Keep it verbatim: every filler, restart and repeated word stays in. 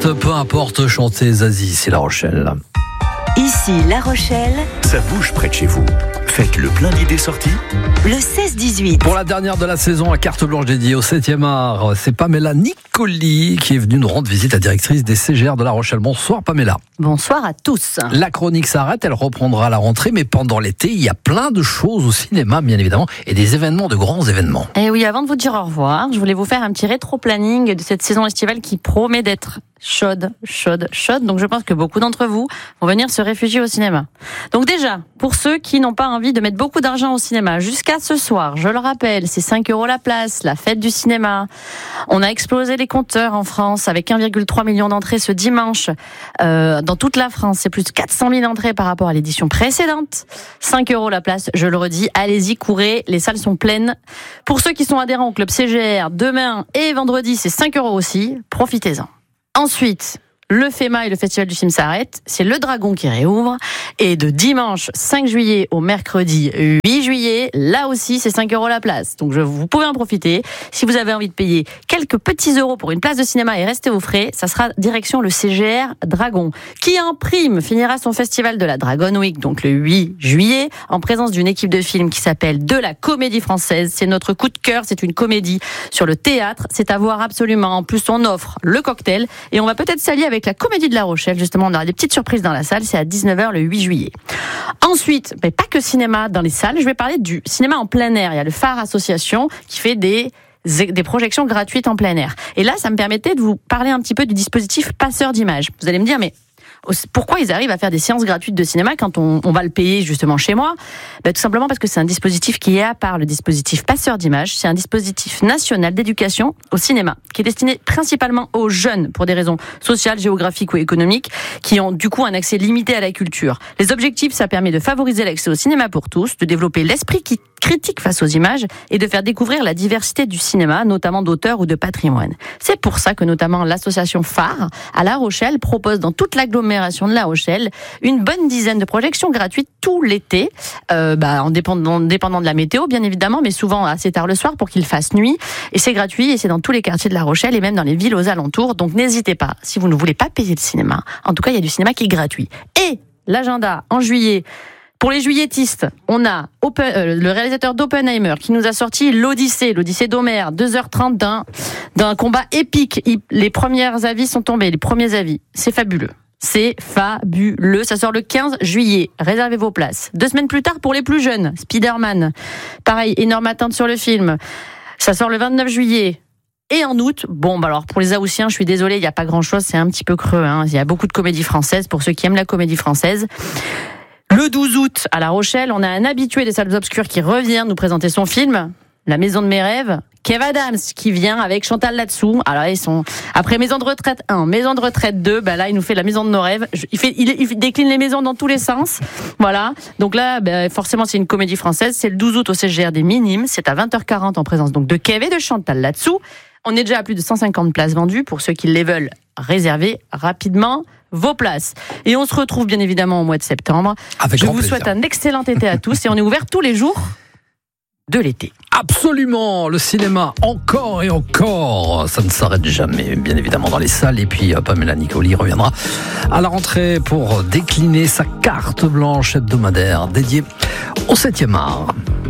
carte, peu importe, chantez Zazie, c'est La Rochelle. Ici La Rochelle, Ça bouge près de chez vous. Faites le plein d'idées sorties. le seize dix-huit. Pour la dernière de la saison, à carte blanche dédiée au septième art, c'est Pamela Nicoli qui est venue nous rendre visite, la directrice des C G R de La Rochelle. Bonsoir Pamela. Bonsoir à tous. La chronique s'arrête, elle reprendra à la rentrée, mais pendant l'été, il y a plein de choses au cinéma, bien évidemment, et des événements, de grands événements. Et oui, avant de vous dire au revoir, je voulais vous faire un petit rétro-planning de cette saison estivale qui promet d'être chaude, chaude, chaude. Donc je pense que beaucoup d'entre vous vont venir se réfugier au cinéma. Donc déjà, pour ceux qui n'ont pas envie de mettre beaucoup d'argent au cinéma, jusqu'à ce soir, je le rappelle, c'est cinq euros la place, la fête du cinéma. On a explosé les compteurs en France avec un virgule trois million d'entrées ce dimanche. Euh, dans toute la France, c'est plus de quatre cent mille entrées par rapport à l'édition précédente. cinq euros la place, je le redis, allez-y, courez, les salles sont pleines. Pour ceux qui sont adhérents au club C G R, demain et vendredi, c'est cinq euros aussi, profitez-en. Ensuite, le FEMA et le Festival du film s'arrêtent, c'est le Dragon qui réouvre, et de dimanche cinq juillet au mercredi huit juillet, là aussi c'est cinq euros la place. Donc je, vous pouvez en profiter. Si vous avez envie de payer quelques petits euros pour une place de cinéma et rester aux frais, ça sera direction le C G R Dragon, qui en prime finira son festival de la Dragon Week, donc le huit juillet, en présence d'une équipe de films qui s'appelle De la Comédie Française. C'est notre coup de cœur, c'est une comédie sur le théâtre, c'est à voir absolument. En plus on offre le cocktail, et on va peut-être s'allier avec la Comédie de La Rochelle, justement, on aura des petites surprises dans la salle, c'est à dix-neuf heures le huit juillet. Ensuite, mais pas que cinéma dans les salles, je vais parler du cinéma en plein air. Il y a le Phare Association qui fait des des projections gratuites en plein air. Et là, ça me permettait de vous parler un petit peu du dispositif passeur d'images. Vous allez me dire, mais pourquoi ils arrivent à faire des séances gratuites de cinéma quand on, on va le payer justement chez moi? Ben, tout simplement parce que c'est un dispositif qui est à part le dispositif passeur d'images. C'est un dispositif national d'éducation au cinéma qui est destiné principalement aux jeunes pour des raisons sociales, géographiques ou économiques qui ont du coup un accès limité à la culture. Les objectifs, ça permet de favoriser l'accès au cinéma pour tous, de développer l'esprit qui critique face aux images et de faire découvrir la diversité du cinéma, notamment d'auteurs ou de patrimoine. C'est pour ça que notamment l'association Phare à La Rochelle propose dans toute l'agglomération de La Rochelle une bonne dizaine de projections gratuites tout l'été, euh, bah, en dépendant, dépendant de la météo bien évidemment, mais souvent assez tard le soir pour qu'il fasse nuit. Et c'est gratuit et c'est dans tous les quartiers de La Rochelle et même dans les villes aux alentours. Donc n'hésitez pas, si vous ne voulez pas payer le cinéma, en tout cas il y a du cinéma qui est gratuit. Et l'agenda en juillet. Pour les juilletistes, on a Open, euh, le réalisateur d'Oppenheimer qui nous a sorti l'Odyssée, l'Odyssée d'Homère, deux heures trente d'un, d'un combat épique. Il, les premiers avis sont tombés, les premiers avis. C'est fabuleux. C'est fabuleux. Ça sort le quinze juillet. Réservez vos places. Deux semaines plus tard, pour les plus jeunes, Spider-Man. Pareil, énorme attente sur le film. Ça sort le vingt-neuf juillet. Et en août, bon, bah alors pour les Haussiens, je suis désolée, il n'y a pas grand-chose, c'est un petit peu creux. Hein. Il y a beaucoup de comédies françaises pour ceux qui aiment la comédie française. Le douze août, à La Rochelle, on a un habitué des salles obscures qui revient nous présenter son film, La Maison de mes rêves, Kev Adams, qui vient avec Chantal là-dessous. Alors ils sont après Maison de retraite un, Maison de retraite deux, bah là il nous fait La Maison de nos rêves. Il fait, il, il décline les maisons dans tous les sens. Voilà. Donc là, bah, forcément c'est une comédie française. C'est le douze août au C G R des Minimes. C'est à vingt heures quarante en présence donc de Kev et de Chantal là-dessous. On est déjà à plus de cent cinquante places vendues pour ceux qui les veulent réserver rapidement vos places. Et on se retrouve bien évidemment au mois de septembre. Avec Je grand vous plaisir. souhaite un excellent été à tous et on est ouvert tous les jours de l'été. Absolument, le cinéma encore et encore, ça ne s'arrête jamais, bien évidemment dans les salles. Et puis euh, Pamela Nicoli reviendra à la rentrée pour décliner sa carte blanche hebdomadaire dédiée au septième art.